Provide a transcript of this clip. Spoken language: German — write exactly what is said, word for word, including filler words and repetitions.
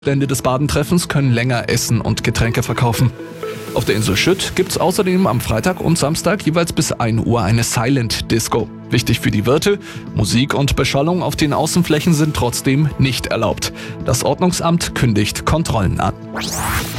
Stände des Badentreffens können länger Essen und Getränke verkaufen. Auf der Insel Schütt gibt's außerdem am Freitag und Samstag jeweils bis ein Uhr eine Silent Disco. Wichtig für die Wirte: Musik und Beschallung auf den Außenflächen sind trotzdem nicht erlaubt. Das Ordnungsamt kündigt Kontrollen an.